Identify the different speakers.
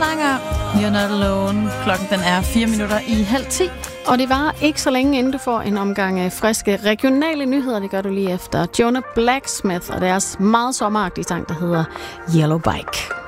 Speaker 1: Slanger. You're not alone. Klokken den er 9:04.
Speaker 2: Og det var ikke så længe, inden du får en omgang friske regionale nyheder. Det gør du lige efter Jonah Blacksmith og deres meget sommeragtige sang, der hedder Yellow Bike.